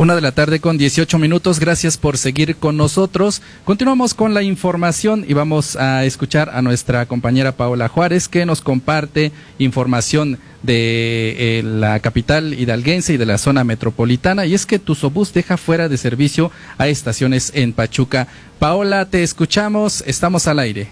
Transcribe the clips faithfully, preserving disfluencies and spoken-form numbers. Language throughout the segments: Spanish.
Una de la tarde con dieciocho minutos, gracias por seguir con nosotros. Continuamos con la información y vamos a escuchar a nuestra compañera Paola Juárez, que nos comparte información de eh, la capital hidalguense y de la zona metropolitana, y es que Tuzobús deja fuera de servicio a estaciones en Pachuca. Paola, te escuchamos, estamos al aire.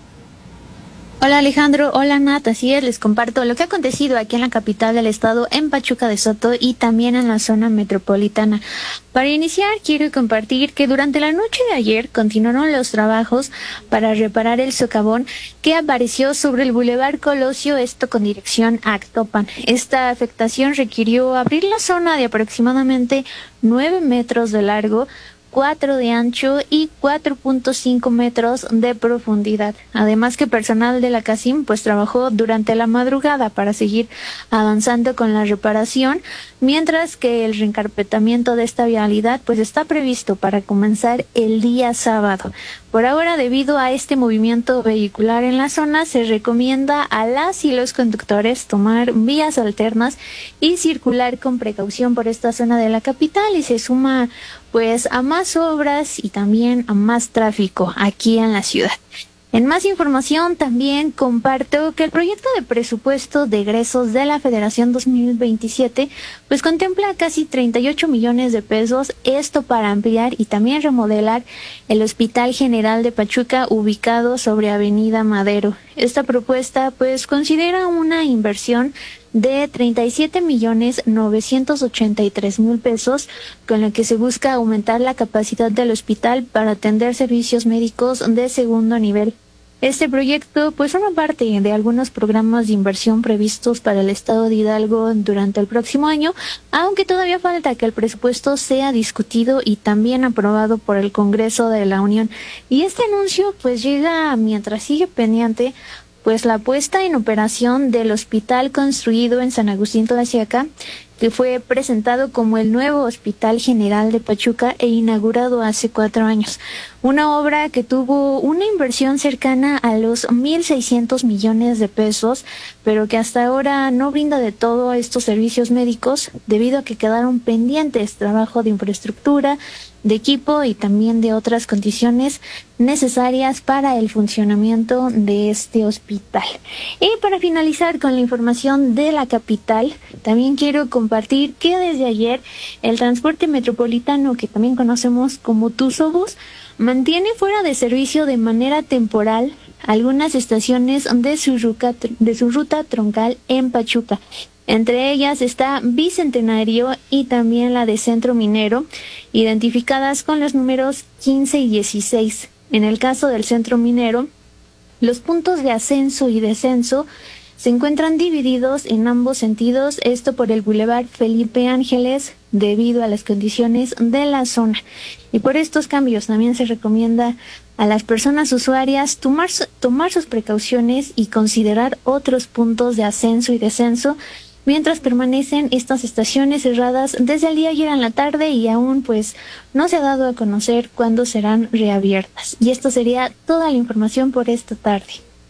Hola Alejandro, hola Nat, así es, les comparto lo que ha acontecido aquí en la capital del estado, en Pachuca de Soto y también en la zona metropolitana. Para iniciar, quiero compartir que durante la noche de ayer continuaron los trabajos para reparar el socavón que apareció sobre el Boulevard Colosio, esto con dirección a Actopan. Esta afectación requirió abrir la zona de aproximadamente nueve metros de largo, cuatro de ancho y cuatro punto cinco metros de profundidad. Además que personal de la CACIM pues trabajó durante la madrugada para seguir avanzando con la reparación, mientras que el reencarpetamiento de esta vialidad pues está previsto para comenzar el día sábado. Por ahora, debido a este movimiento vehicular en la zona, se recomienda a las y los conductores tomar vías alternas y circular con precaución por esta zona de la capital, y se suma pues a más obras y también a más tráfico aquí en la ciudad. En más información también comparto que el proyecto de presupuesto de egresos de la Federación dos mil veintisiete pues contempla casi treinta y ocho millones de pesos, esto para ampliar y también remodelar el Hospital General de Pachuca ubicado sobre Avenida Madero. Esta propuesta pues considera una inversión de treinta y siete millones novecientos ochenta y tres mil pesos, con lo que se busca aumentar la capacidad del hospital para atender servicios médicos de segundo nivel. Este proyecto pues forma parte de algunos programas de inversión previstos para el estado de Hidalgo durante el próximo año, aunque todavía falta que el presupuesto sea discutido y también aprobado por el Congreso de la Unión. Y este anuncio pues llega mientras sigue pendiente pues la puesta en operación del hospital construido en San Agustín Tlaxiaca, que fue presentado como el nuevo Hospital General de Pachuca e inaugurado hace cuatro años. Una obra que tuvo una inversión cercana a los mil seiscientos millones de pesos, pero que hasta ahora no brinda de todo estos servicios médicos debido a que quedaron pendientes trabajo de infraestructura, de equipo y también de otras condiciones necesarias para el funcionamiento de este hospital. Y para finalizar con la información de la capital, también quiero compartir que desde ayer el transporte metropolitano, que también conocemos como Tuzobús, mantiene fuera de servicio de manera temporal algunas estaciones de su ruta, de su ruta troncal en Pachuca. Entre ellas está Bicentenario y también la de Centro Minero, identificadas con los números quince y dieciséis. En el caso del Centro Minero, los puntos de ascenso y descenso se encuentran divididos en ambos sentidos, esto por el Boulevard Felipe Ángeles, debido a las condiciones de la zona. Y por estos cambios también se recomienda a las personas usuarias tomar, tomar sus precauciones y considerar otros puntos de ascenso y descenso, mientras permanecen estas estaciones cerradas desde el día ayer en la tarde y aún pues no se ha dado a conocer cuándo serán reabiertas. Y esto sería toda la información por esta tarde.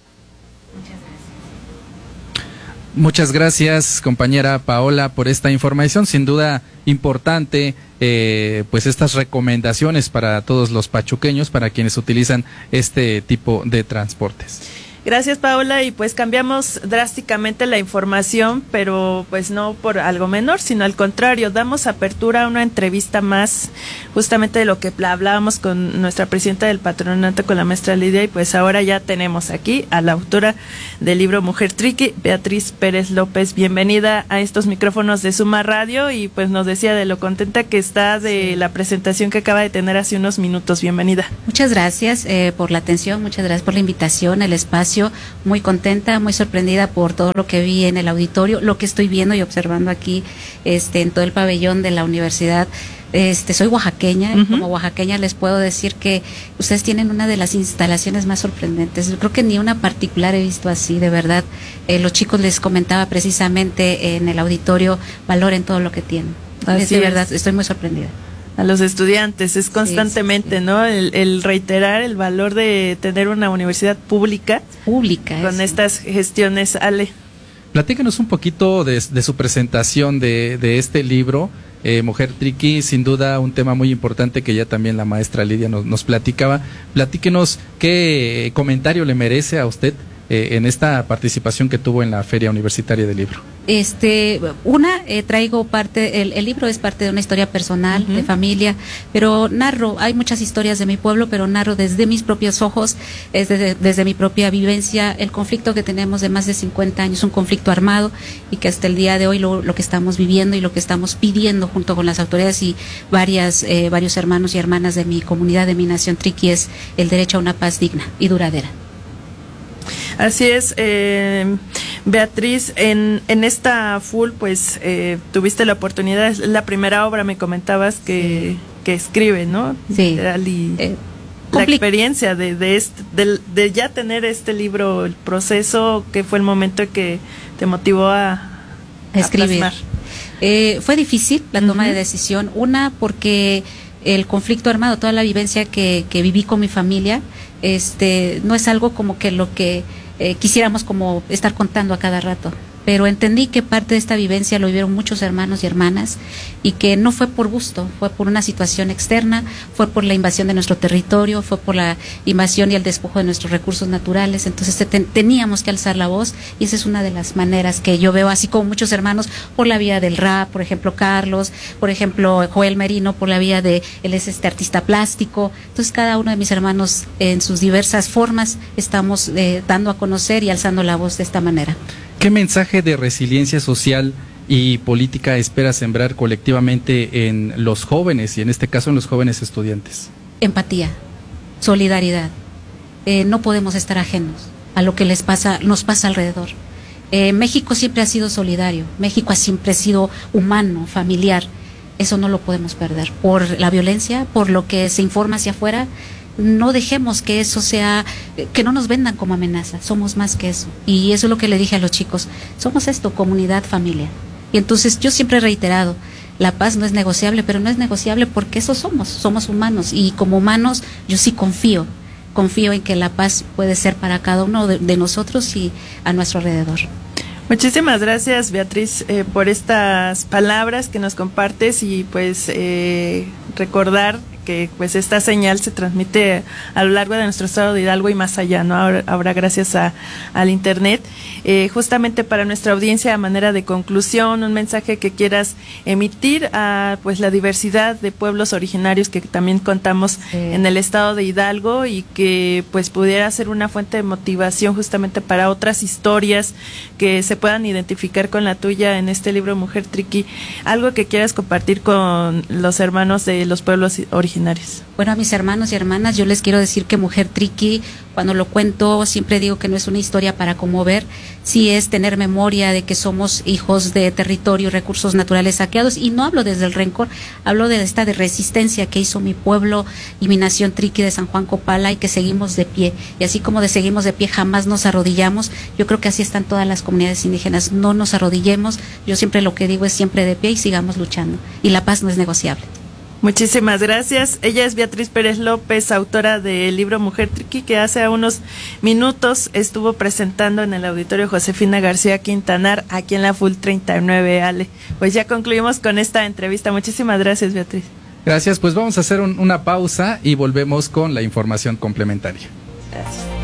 Muchas gracias, compañera Paola, por esta información, sin duda importante, eh, pues estas recomendaciones para todos los pachuqueños, para quienes utilizan este tipo de transportes. Gracias, Paola, y pues cambiamos drásticamente la información, pero pues no por algo menor, sino al contrario, damos apertura a una entrevista más, justamente de lo que hablábamos con nuestra presidenta del patronato, con la maestra Lidia, y pues ahora ya tenemos aquí a la autora del libro Mujer Triqui, Beatriz Pérez López. Bienvenida a estos micrófonos de Suma Radio, y pues nos decía de lo contenta que está de la presentación que acaba de tener hace unos minutos. Bienvenida. Muchas gracias eh, por la atención, muchas gracias por la invitación, el espacio. Muy contenta, muy sorprendida por todo lo que vi en el auditorio, lo que estoy viendo y observando aquí este en todo el pabellón de la universidad. Este, soy oaxaqueña, uh-huh. y como oaxaqueña les puedo decir que ustedes tienen una de las instalaciones más sorprendentes. Yo creo que ni una particular he visto así, de verdad. Eh, los chicos les comentaba precisamente en el auditorio, valoren todo lo que tienen. Así es, de verdad, estoy muy sorprendida. A los estudiantes, es constantemente, sí, sí, sí. ¿no? El, el reiterar el valor de tener una universidad pública. Pública. Con eso. Estas gestiones, Ale. Platícanos un poquito de, de su presentación de, de este libro, Eh, Mujer Triqui, sin duda un tema muy importante que ya también la maestra Lidia nos, nos platicaba. Platíquenos qué comentario le merece a usted eh, en esta participación que tuvo en la Feria Universitaria del Libro. Este, una, eh, traigo parte, el, el libro es parte de una historia personal, uh-huh. de familia, pero narro, hay muchas historias de mi pueblo, pero narro desde mis propios ojos, es desde, desde mi propia vivencia, el conflicto que tenemos de más de cincuenta años, un conflicto armado, y que hasta el día de hoy lo, lo que estamos viviendo y lo que estamos pidiendo junto con las autoridades y varias, eh, varios hermanos y hermanas de mi comunidad, de mi nación Triqui, es el derecho a una paz digna y duradera. Así es, eh, Beatriz, en, en esta full, pues eh, tuviste la oportunidad, es la primera obra, me comentabas, que, sí. que escribe, ¿no? Sí. Y eh, la experiencia de, de, este, de, de ya tener este libro, el proceso, ¿qué fue el momento que te motivó a, a escribir? Plasmar? Eh, fue difícil la toma uh-huh. de decisión, una porque el conflicto armado, toda la vivencia que, que viví con mi familia, este, no es algo como que lo que eh, quisiéramos como estar contando a cada rato, pero entendí que parte de esta vivencia lo vivieron muchos hermanos y hermanas y que no fue por gusto, fue por una situación externa, fue por la invasión de nuestro territorio, fue por la invasión y el despojo de nuestros recursos naturales. Entonces ten, teníamos que alzar la voz y esa es una de las maneras que yo veo, así como muchos hermanos por la vía del rap, por ejemplo Carlos, por ejemplo Joel Merino, por la vía de él es este artista plástico. Entonces cada uno de mis hermanos en sus diversas formas estamos eh, dando a conocer y alzando la voz de esta manera. ¿Qué mensaje de resiliencia social y política espera sembrar colectivamente en los jóvenes y en este caso en los jóvenes estudiantes? Empatía, solidaridad. Eh, no podemos estar ajenos a lo que les pasa, nos pasa alrededor. Eh, México siempre ha sido solidario, México siempre ha sido humano, familiar. Eso no lo podemos perder por la violencia, por lo que se informa hacia afuera. No dejemos que eso sea, que no nos vendan como amenaza, somos más que eso. Y eso es lo que le dije a los chicos, somos esto, comunidad, familia. Y entonces yo siempre he reiterado, la paz no es negociable, pero no es negociable porque eso somos, somos humanos. Y como humanos yo sí confío, confío en que la paz puede ser para cada uno de, de nosotros y a nuestro alrededor. Muchísimas gracias, Beatriz, eh, por estas palabras que nos compartes y pues eh, recordar que pues esta señal se transmite a lo largo de nuestro estado de Hidalgo y más allá, ¿no? Ahora, ahora gracias a, al internet. Eh, justamente para nuestra audiencia, a manera de conclusión, un mensaje que quieras emitir a pues la diversidad de pueblos originarios que también contamos sí. en el estado de Hidalgo y que pues pudiera ser una fuente de motivación justamente para otras historias que se puedan identificar con la tuya en este libro Mujer Triqui. Algo que quieras compartir con los hermanos de los pueblos originarios. Bueno, a mis hermanos y hermanas yo les quiero decir que Mujer Triqui, cuando lo cuento siempre digo que no es una historia para conmover, sí es tener memoria de que somos hijos de territorio y recursos naturales saqueados, y no hablo desde el rencor, hablo de esta de resistencia que hizo mi pueblo y mi nación Triqui de San Juan Copala, y que seguimos de pie, y así como de seguimos de pie jamás nos arrodillamos. Yo creo que así están todas las comunidades indígenas, no nos arrodillemos, yo siempre lo que digo es siempre de pie y sigamos luchando, y la paz no es negociable. Muchísimas gracias. Ella es Beatriz Pérez López, autora del libro Mujer Triqui, que hace unos minutos estuvo presentando en el auditorio Josefina García Quintanar, aquí en la Full treinta y nueve, Ale. Pues ya concluimos con esta entrevista. Muchísimas gracias, Beatriz. Gracias, pues vamos a hacer un, una pausa y volvemos con la información complementaria. Gracias.